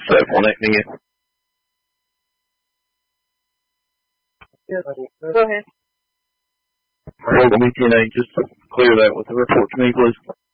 that one at me. Go ahead. Roll me 10-8, just clear that with the report to me, please.